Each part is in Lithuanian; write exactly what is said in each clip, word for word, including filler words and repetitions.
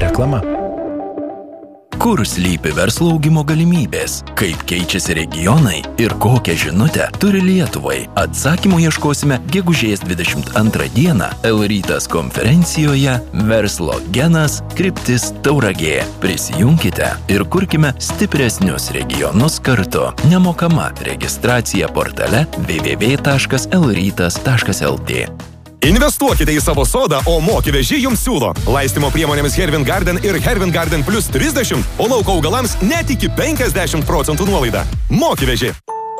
Reklama. Kur slypi verslo augimo galimybės, kaip keičiasi regionai ir kokią žinutę turi Lietuvai. Atsakymų ieškosime gegužės dvidešimt antrą dieną L-Rytas konferencijoje Verslo genas kryptis Tauragė. Prisijunkite ir kurkime stipresnius regionus kartu. Nemokama registracija portale w w w taškas l rytas taškas l t. Investuokite į savo sodą, o Moki veži jums siūlo. Laistymo priemonėmis Hervin Garden ir Hervin Garden plus trisdešimt, o lauko augalams net iki penkiasdešimt procentų nuolaida. Moki veži.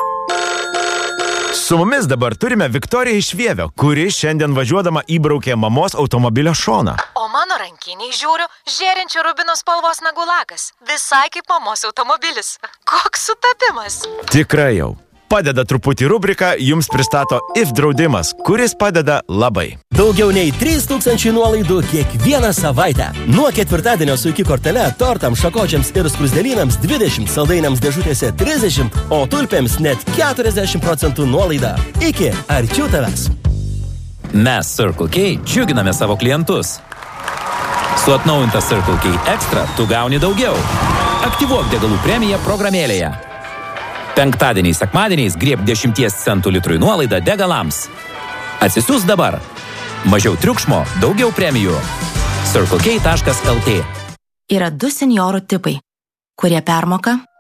Su mumis dabar turime Viktoriją iš Vievio, kuri šiandien važiuodama įbraukė mamos automobilio šoną. O mano rankiniai žiūriu, žėrinčio rubino spalvos nagų lakas. Visai kaip mamos automobilis. Koks sutapimas. Tikrai jau. Padeda truputį rubrika, jums pristato I F draudimas, kuris padeda labai. Daugiau nei trys tūkstančiai nuolaidų kiekvieną savaitę. Nuo ketvirtadienio su iki kortele tortams, šakočiams ir skrusdelynams dvidešimt, saldainiams dėžutėse trisdešimt, o tulpėms net keturiasdešimt procentų nuolaida. Iki arčiau tavęs. Mes Circle K džiuginame savo klientus. Su atnaujinta Circle K Extra tu gauni daugiau. Aktyvuok degalų premiją programėlėje. Penktadieniais, sekmadieniais grieb dešimties centų litrui nuolaidą degalams. Atsisiųsk dabar. Mažiau triukšmo, daugiau premijų. circle k taškas l t. Yra du senjorų tipai, kurie permoka